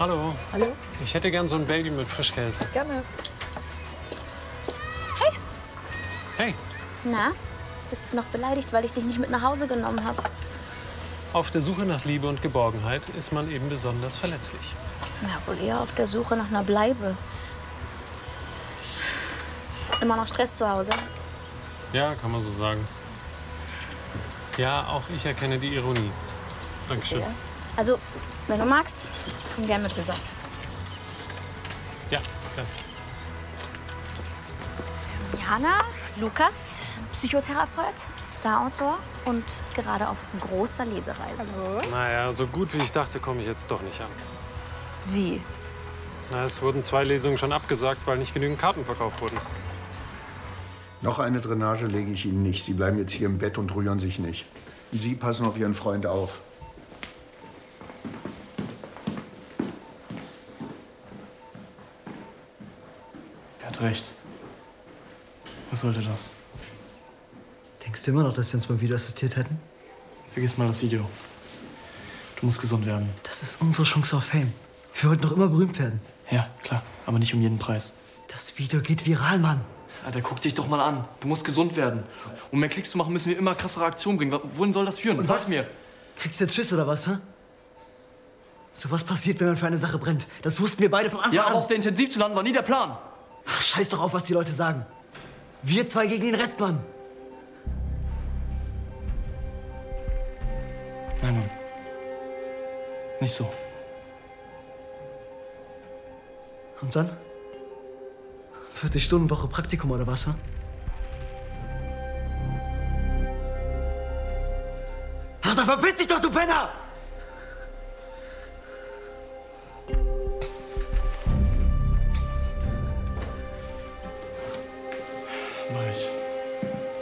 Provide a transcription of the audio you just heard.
Hallo. Hallo? Ich hätte gern so ein Bagel mit Frischkäse. Gerne. Hey. Hey, Na, bist du noch beleidigt, weil ich dich nicht mit nach Hause genommen habe? auf der Suche nach Liebe und Geborgenheit ist man eben besonders verletzlich. Na, wohl eher auf der Suche nach einer Bleibe. Immer noch Stress zu Hause? Ja, kann man so sagen. Ja, auch ich erkenne die Ironie. Dankeschön. Okay. Also, wenn du magst, komm gern mit rüber. Ja, ja. Jana, Lukas, Psychotherapeut, Starautor und gerade auf großer Lesereise. Naja, so gut wie ich dachte, komme ich jetzt doch nicht an. Wie? Na, es wurden 2 Lesungen schon abgesagt, weil nicht genügend Karten verkauft wurden. Noch eine Drainage lege ich Ihnen nicht. Sie bleiben jetzt hier im Bett und rühren sich nicht. Und Sie passen auf Ihren Freund auf. Er hat recht. Was sollte das? Denkst du immer noch, dass sie uns mal wieder assistiert hätten? Vergiss mal das Video. Du musst gesund werden. Das ist unsere Chance auf Fame. Wir wollten doch immer berühmt werden. Ja, klar. Aber nicht um jeden Preis. Das Video geht viral, Mann. Alter, guck dich doch mal an. Du musst gesund werden. Um mehr Klicks zu machen, müssen wir immer krassere Aktionen bringen. Wohin soll das führen? Und Sag's was? mir. Kriegst du jetzt Schiss oder was, hä? So was passiert, wenn man für eine Sache brennt. Das wussten wir beide von Anfang Ja, an. aber auf der Intensiv zu landen war nie der Plan. Ach, scheiß doch auf, was die Leute sagen. Wir 2 gegen den Rest, Mann. Nein, Mann. Nicht so. Und dann? 40-Stunden-Woche Praktikum oder was, hä? Ach, dann verpiss dich doch, du Penner! Mach ich.